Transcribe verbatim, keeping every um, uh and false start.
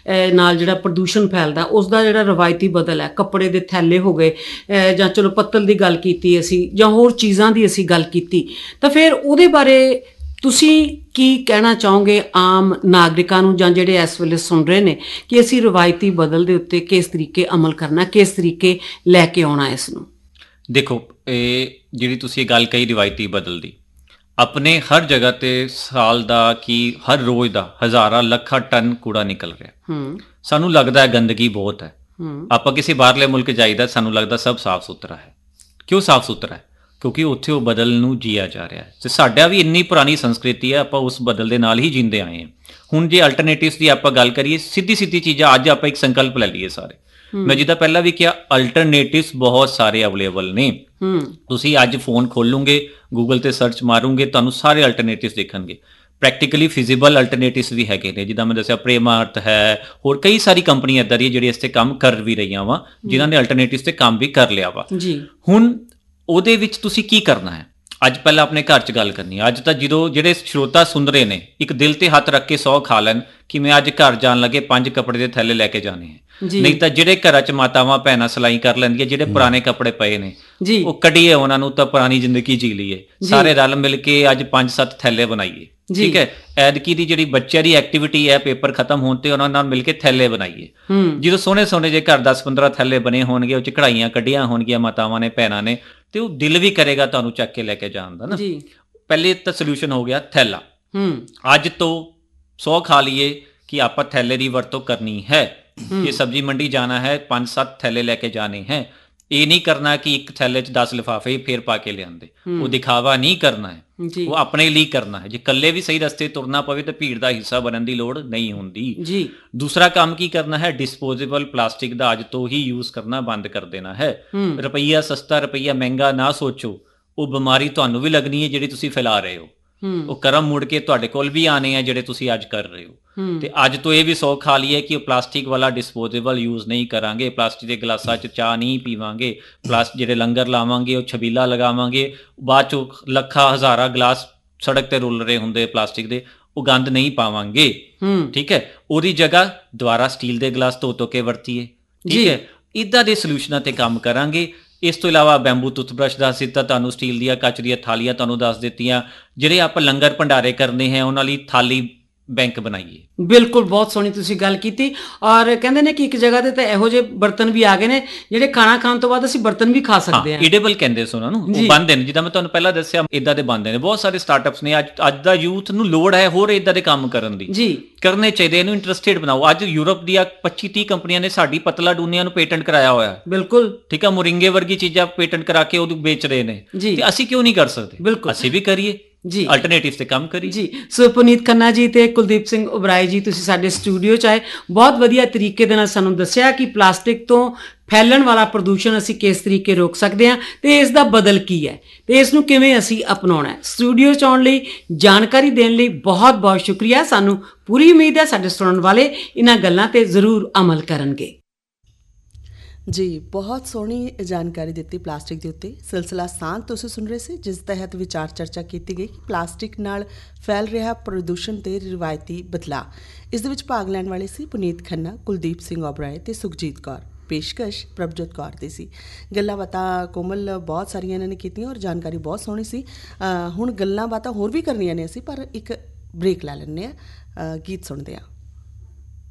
ਨਾਲ ਜਿਹੜਾ ਪ੍ਰਦੂਸ਼ਣ ਫੈਲਦਾ ਉਸ ਦਾ ਜਿਹੜਾ ਰਵਾਇਤੀ ਬਦਲ ਹੈ, ਕੱਪੜੇ ਦੇ ਥੈਲੇ ਹੋ ਗਏ ਜਾਂ ਚਲੋ ਪੱਤਲ ਦੀ ਗੱਲ ਕੀਤੀ ਅਸੀਂ ਜਾਂ ਹੋਰ ਚੀਜ਼ਾਂ ਦੀ ਅਸੀਂ ਗੱਲ ਕੀਤੀ, ਤਾਂ ਫਿਰ ਉਹਦੇ ਬਾਰੇ ਤੁਸੀਂ ਕੀ ਕਹਿਣਾ ਚਾਹੋਗੇ ਆਮ ਨਾਗਰਿਕਾਂ ਨੂੰ ਜਾਂ ਜਿਹੜੇ ਇਸ ਵੇਲੇ ਸੁਣ ਰਹੇ ਨੇ ਕਿ ਅਸੀਂ ਰਵਾਇਤੀ ਬਦਲ ਦੇ ਉੱਤੇ ਕਿਸ ਤਰੀਕੇ ਅਮਲ ਕਰਨਾ, ਕਿਸ ਤਰੀਕੇ ਲੈ ਕੇ ਆਉਣਾ ਇਸ ਨੂੰ? ਦੇਖੋ, ਇਹ ਜਿਹੜੀ ਤੁਸੀਂ ਗੱਲ ਕਹੀ ਰਿਵਾਇਤੀ ਬਦਲ ਦੀ, ਆਪਣੇ ਹਰ ਜਗ੍ਹਾ ਤੇ ਸਾਲ ਦਾ ਕੀ ਹਰ ਰੋਜ਼ ਦਾ ਹਜ਼ਾਰਾਂ ਲੱਖਾਂ ਟਨ ਕੂੜਾ ਨਿਕਲ ਰਿਹਾ। ਸਾਨੂੰ ਲੱਗਦਾ ਹੈ ਗੰਦਗੀ ਬਹੁਤ ਹੈ, ਆਪਾਂ ਕਿਸੇ ਬਾਹਰਲੇ ਮੁਲਕ ਜਾਈਦਾ ਸਾਨੂੰ ਲੱਗਦਾ ਸਭ ਸਾਫ਼ ਸੁਥਰਾ ਹੈ। ਕਿਉਂ ਸਾਫ਼ ਸੁਥਰਾ ਹੈ? ਕਿਉਂਕਿ ਉੱਥੇ ਉਹ ਬਦਲ ਨੂੰ ਜੀਆ ਜਾ ਰਿਹਾ ਹੈ। ਤੇ ਸਾਡਾ ਵੀ ਇੰਨੀ ਪੁਰਾਣੀ ਸੰਸਕ੍ਰਿਤੀ ਹੈ, ਆਪਾਂ ਉਸ ਬਦਲ ਦੇ ਨਾਲ ਹੀ ਜੀਂਦੇ ਆਏ ਹਾਂ। ਹੁਣ ਜੇ ਅਲਟਰਨੇਟਿਵਸ ਦੀ ਆਪਾਂ ਗੱਲ ਕਰੀਏ, ਸਿੱਧੀ ਸਿੱਧੀ ਚੀਜ਼ਾਂ, ਅੱਜ ਆਪਾਂ ਇੱਕ ਸੰਕਲਪ ਲੈ ਲਈਏ ਸਾਰੇ। ਮੈਂ ਜਿੱਦਾਂ ਪਹਿਲਾਂ ਵੀ ਕਿਹਾ, ਅਲਟਰਨੇਟਿਵਸ ਬਹੁਤ ਸਾਰੇ ਅਵੇਲੇਬਲ ਨੇ। ਤੁਸੀਂ ਅੱਜ ਫੋਨ ਖੋਲੂਗੇ, ਗੂਗਲ ਤੇ ਸਰਚ ਮਾਰੂਗੇ, ਤੁਹਾਨੂੰ ਸਾਰੇ ਅਲਟਰਨੇਟਿਵਸ ਦੇਖਣਗੇ। ਪ੍ਰੈਕਟੀਕਲੀ ਫਿਜ਼ੀਬਲ ਅਲਟਰਨੇਟਿਵਸ ਵੀ ਹੈਗੇ ਨੇ, ਜਿੱਦਾਂ ਮੈਂ ਦੱਸਿਆ ਪ੍ਰੇਮਾਰਥ ਹੈ, ਹੋਰ ਕਈ ਸਾਰੀ ਕੰਪਨੀਆਂ ਇੱਦਾਂ ਦੀਆਂ ਜਿਹੜੀਆਂ ਇਸ 'ਤੇ ਕੰਮ ਕਰ ਵੀ ਰਹੀਆਂ ਵਾ, ਜਿਨ੍ਹਾਂ ਨੇ ਅਲਟਰਨੇਟਿਵਸ 'ਤੇ ਕੰਮ ਵੀ ਕਰ ਲਿਆ ਵਾ। ਹੁਣ ਉਹਦੇ ਵਿੱਚ ਤੁਸੀਂ ਕੀ ਕਰਨਾ ਹੈ? ਅੱਜ ਪਹਿਲਾਂ ਆਪਣੇ ਘਰ 'ਚ ਗੱਲ ਕਰਨੀ ਹੈ। ਅੱਜ ਤਾਂ ਜਦੋਂ ਜਿਹੜੇ ਸਰੋਤਾ ਸੁਣ ਰਹੇ ਨੇ, ਇੱਕ ਦਿਲ ਤੇ ਹੱਥ ਰੱਖ ਕੇ ਸੌ ਖਾ ਲੈਣ ਕਿ ਮੈਂ ਅੱਜ ਘਰ ਜਾਣ ਲੱਗੇ ਪੰਜ ਕੱਪੜੇ ਦੇ ਥੈਲੇ ਲੈ ਕੇ ਜਾਣੇ ਹੈ। ਨਹੀਂ ਤਾਂ ਜਿਹੜੇ ਘਰਾਂ 'ਚ ਮਾਤਾਵਾਂ ਭੈਣਾਂ ਸਿਲਾਈ ਕਰ ਲੈਂਦੀਆਂ, ਜਿਹੜੇ ਪੁਰਾਣੇ ਕੱਪੜੇ ਪਏ ਨੇ ਉਹ ਕੱਢੀਏ, ਉਹਨਾਂ ਨੂੰ ਤਾਂ ਪੁਰਾਣੀ ਜ਼ਿੰਦਗੀ ਜੀ ਲਈਏ। ਸਾਰੇ ਰਲ ਮਿਲ ਕੇ ਅੱਜ ਪੰਜ ਸੱਤ ਥੈਲੇ ਬਣਾਈਏ, ਠੀਕ ਹੈ। ਐਤਕੀ ਦੀ ਜਿਹੜੀ ਬੱਚਿਆਂ ਦੀ ਐਕਟੀਵਿਟੀ ਹੈ, ਪੇਪਰ ਖਤਮ ਹੋਣ ਤੇ ਉਹਨਾਂ ਨਾਲ ਮਿਲ ਕੇ ਥੈਲੇ ਬਣਾਈਏ। ਜਦੋਂ ਸੋਹਣੇ ਸੋਹਣੇ ਜੇ ਘਰ ਦਸ ਪੰਦਰਾਂ ਥੈਲੇ ਬਣੇ ਹੋਣਗੇ, ਉਹ 'ਚ ਕਢਾਈਆਂ ਕੱਢੀਆਂ ਹੋਣਗੀਆਂ ਮਾਤਾਵਾਂ ਨੇ, ਭੈਣਾਂ ਨੇ, ਤੇ ਉਹ ਦਿਲ ਵੀ ਕਰੇਗਾ ਤੁਹਾਨੂੰ ਚੱਕ ਕੇ ਲੈ ਕੇ ਜਾਣ ਦਾ ਨਾ। ਪਹਿਲੇ ਤਾਂ ਸੋਲਿਊਸ਼ਨ ਹੋ ਗਿਆ ਥੈਲਾ। ਅੱਜ ਤੋਂ ਸੌ ਖਾ ਲਈਏ ਕਿ ਆਪਾਂ ਥੈਲੇ ਦੀ ਵਰਤੋਂ ਕਰਨੀ ਹੈ। ਜੇ ਸਬਜ਼ੀ ਮੰਡੀ ਜਾਣਾ ਹੈ, ਪੰਜ ਸੱਤ ਥੈਲੇ ਲੈ ਕੇ ਜਾਣੇ ਹੈ। ਇਹ ਨਹੀਂ ਕਰਨਾ ਕਿ ਇੱਕ ਥੈਲੇ 'ਚ ਦਸ ਲਿਫਾਫੇ ਫੇਰ ਪਾ ਕੇ ਲਿਆਂਦੇ, ਉਹ ਦਿਖਾਵਾ ਨਹੀਂ ਕਰਨਾ ਹੈ, ਉਹ ਆਪਣੇ ਲਈ ਕਰਨਾ ਹੈ। ਜੇ ਇਕੱਲੇ ਵੀ ਸਹੀ ਰਸਤੇ ਤੁਰਨਾ ਪਵੇ ਤਾਂ ਭੀੜ ਦਾ ਹਿੱਸਾ ਬਣਨ ਦੀ ਲੋੜ ਨਹੀਂ ਹੁੰਦੀ। ਦੂਸਰਾ ਕੰਮ ਕੀ ਕਰਨਾ ਹੈ? ਡਿਸਪੋਜ਼ੇਬਲ ਪਲਾਸਟਿਕ ਦਾ ਅੱਜ ਤੋਂ ਹੀ ਯੂਜ਼ ਕਰਨਾ ਬੰਦ ਕਰ ਦੇਣਾ ਹੈ। ਰੁਪਈਆ ਸਸਤਾ ਰੁਪਈਆ ਮਹਿੰਗਾ ਨਾ ਸੋਚੋ, ਉਹ ਬਿਮਾਰੀ ਤੁਹਾਨੂੰ ਵੀ ਲੱਗਣੀ ਹੈ ਜਿਹੜੀ ਤੁਸੀਂ ਫੈਲਾ ਰਹੇ ਹੋ। ਉਹ ਕਰਮ ਮੁੜ ਕੇ ਤੁਹਾਡੇ ਕੋਲ ਵੀ ਆਣੇ ਆ ਜਿਹੜੇ ਤੁਸੀਂ ਅੱਜ ਕਰ ਰਹੇ ਹੋ। ਤੇ ਅੱਜ ਤੋਂ ਇਹ ਵੀ ਸੌ ਖਾ ਲਈਏ ਕਿ ਉਹ ਪਲਾਸਟਿਕ ਵਾਲਾ ਡਿਸਪੋਜ਼ੇਬਲ ਯੂਜ਼ ਨਹੀਂ ਕਰਾਂਗੇ, ਪਲਾਸਟਿਕ ਦੇ ਗਲਾਸਾਂ 'ਚ ਚਾਹ ਨਹੀਂ ਪੀਵਾਂਗੇ, ਪਲਾਸਟਿਕ ਜਿਹੜੇ ਲੰਗਰ ਲਾਵਾਂਗੇ ਉਹ ਛਬੀਲਾ ਲਗਾਵਾਂਗੇ, ਬਾਅਦ 'ਚੋਂ ਲੱਖਾਂ ਹਜ਼ਾਰਾਂ ਗਲਾਸ ਸੜਕ ਤੇ ਰੁਲ ਰਹੇ ਹੁੰਦੇ ਪਲਾਸਟਿਕ ਦੇ, ਉਹ ਗੰਦ ਨਹੀਂ ਪਾਵਾਂਗੇ, ਠੀਕ ਹੈ। ਉਹਦੀ ਜਗ੍ਹਾ ਦੁਬਾਰਾ ਸਟੀਲ ਦੇ ਗਲਾਸ ਧੋ ਧੋ ਕੇ ਵਰਤੀਏ, ਠੀਕ ਹੈ। ਇੱਦਾਂ ਦੇ ਸੋਲਿਊਸ਼ਨਾਂ 'ਤੇ ਕੰਮ ਕਰਾਂਗੇ। ਇਸ ਤੋਂ ਇਲਾਵਾ ਬੈਂਬੂ ਟੂਥਬਰਸ਼ ਦੱਸ ਦਿੱਤਾ ਤੁਹਾਨੂੰ, ਸਟੀਲ ਦੀਆਂ ਕੱਚ ਦੀਆਂ ਥਾਲੀਆਂ ਤੁਹਾਨੂੰ ਦੱਸ ਦਿੱਤੀਆਂ। ਜਿਹੜੇ ਆਪਾਂ ਲੰਗਰ ਭੰਡਾਰੇ ਕਰਨੇ ਹੈ ਉਹਨਾਂ ਲਈ ਥਾਲੀ ਬੈਂਕ ਬਣਾਈਏ। ਬਿਲਕੁਲ, ਬਹੁਤ ਸੋਹਣੀ ਤੁਸੀਂ ਗੱਲ ਕੀਤੀ। ਔਰ ਕਹਿੰਦੇ ਨੇ ਕਿ ਇੱਕ ਜਗ੍ਹਾ ਤੇ ਤਾਂ ਇਹੋ ਜਿਹੇ ਬਰਤਨ ਵੀ ਆ ਗਏ ਨੇ ਜਿਹੜੇ ਖਾਣਾ ਖਾਣ ਤੋਂ ਬਾਅਦ ਅਸੀਂ ਬਰਤਨ ਵੀ ਖਾ ਸਕਦੇ ਹਾਂ। ਈਡੇਬਲ ਕਹਿੰਦੇ ਸੀ ਉਹਨਾਂ ਨੂੰ, ਉਹ ਬਣਦੇ ਨੇ। ਜਿੱਦਾਂ ਮੈਂ ਤੁਹਾਨੂੰ ਪਹਿਲਾਂ ਦੱਸਿਆ, ਇੱਦਾਂ ਦੇ ਬਣਦੇ ਨੇ। ਬਹੁਤ ਸਾਰੇ ਸਟਾਰਟਅਪਸ ਨੇ। ਅੱਜ ਅੱਜ ਦਾ ਯੂਥ ਨੂੰ ਲੋੜ ਹੈ ਹੋਰ ਇੱਦਾਂ ਦੇ ਕੰਮ ਕਰਨ ਦੀ। ਜੀ, ਕਰਨੇ ਚਾਹੀਦੇ, ਇਹਨੂੰ ਇੰਟਰਸਟਿਡ ਬਣਾਓ। ਅੱਜ ਯੂਰਪ ਦੀਆਂ ਪੱਚੀ ਤੀਹ ਕੰਪਨੀਆਂ ਨੇ ਸਾਡੀ ਪਤਲਾ ਡੂਨੀਆ ਨੂੰ ਪੇਟੈਂਟ ਕਰਾਇਆ ਹੋਇਆ। ਬਿਲਕੁਲ, ਠੀਕ ਹੈ। ਮੋਰਿੰਗੇ ਵਰਗੀ ਚੀਜ਼ਾਂ ਪੇਟੈਂਟ ਕਰਾ ਕੇ ਉਹਨੂੰ ਵੇਚ ਰਹੇ ਨੇ, ਤੇ ਅਸੀਂ ਕਿਉਂ ਨਹੀਂ ਕਰ ਸਕਦੇ? ਬਿਲਕੁਲ, ਅਸੀਂ ਵੀ ਕਰੀਏ ਜੀ, ਅਲਟਰਨੇਟਿਵਸ ਤੇ ਕੰਮ ਕਰੀਏ ਜੀ। ਸੋ ਪੁਨੀਤ ਖੰਨਾ ਜੀ ਤੇ ਕੁਲਦੀਪ ਸਿੰਘ ਉਬਰਾਏ ਜੀ, ਤੁਸੀਂ ਸਾਡੇ ਸਟੂਡੀਓ 'ਚ ਆਏ, ਬਹੁਤ ਵਧੀਆ ਤਰੀਕੇ ਦੇ ਨਾਲ ਸਾਨੂੰ ਦੱਸਿਆ ਕਿ ਪਲਾਸਟਿਕ ਤੋਂ ਫੈਲਣ ਵਾਲਾ ਪ੍ਰਦੂਸ਼ਣ ਅਸੀਂ ਕਿਸ ਤਰੀਕੇ ਰੋਕ ਸਕਦੇ ਹਾਂ ਤੇ ਇਸ ਦਾ ਬਦਲ ਕੀ ਹੈ ਤੇ ਇਸ ਨੂੰ ਕਿਵੇਂ ਅਸੀਂ ਅਪਣਾਉਣਾ ਹੈ। ਸਟੂਡੀਓ 'ਚ ਆਉਣ ਲਈ, ਜਾਣਕਾਰੀ ਦੇਣ ਲਈ ਬਹੁਤ ਬਹੁਤ ਸ਼ੁਕਰੀਆ। ਸਾਨੂੰ ਪੂਰੀ ਉਮੀਦ ਹੈ ਸਾਡੇ ਸੁਣਨ ਵਾਲੇ ਇਹਨਾਂ ਗੱਲਾਂ ਤੇ ਜ਼ਰੂਰ ਅਮਲ ਕਰਨਗੇ। ਜੀ, ਬਹੁਤ ਸੋਹਣੀ ਜਾਣਕਾਰੀ ਦਿੱਤੀ ਪਲਾਸਟਿਕ ਦੇ ਉੱਤੇ। ਸਿਲਸਿਲਾ ਸਾਂਝ ਤੁਸੀਂ ਸੁਣ ਰਹੇ ਸੀ, ਜਿਸ ਤਹਿਤ ਵਿਚਾਰ ਚਰਚਾ ਕੀਤੀ ਗਈ ਪਲਾਸਟਿਕ ਨਾਲ ਫੈਲ ਰਿਹਾ ਪ੍ਰਦੂਸ਼ਣ ਤੇ ਰਿਵਾਇਤੀ ਬਦਲਾਅ। ਇਸ ਦੇ ਵਿੱਚ ਭਾਗ ਲੈਣ ਵਾਲੇ ਸੀ ਪੁਨੀਤ ਖੰਨਾ, ਕੁਲਦੀਪ ਸਿੰਘ ਓਬਰਾਏ ਤੇ ਸੁਖਜੀਤ ਕੌਰ। ਪੇਸ਼ਕਸ਼ ਪ੍ਰਭਜੋਤ ਕੌਰ ਦੀ ਸੀ। ਗੱਲਾਂ ਬਾਤਾਂ ਕੋਮਲ ਬਹੁਤ ਸਾਰੀਆਂ ਇਹਨਾਂ ਨੇ ਕੀਤੀਆਂ ਔਰ ਜਾਣਕਾਰੀ ਬਹੁਤ ਸੋਹਣੀ ਸੀ। ਹੁਣ ਗੱਲਾਂ ਬਾਤਾਂ ਹੋਰ ਵੀ ਕਰਨੀਆਂ ਨੇ ਅਸੀਂ, ਪਰ ਇੱਕ ਬ੍ਰੇਕ ਲੈ ਲੈਂਦੇ ਹਾਂ, ਗੀਤ ਸੁਣਦੇ ਹਾਂ।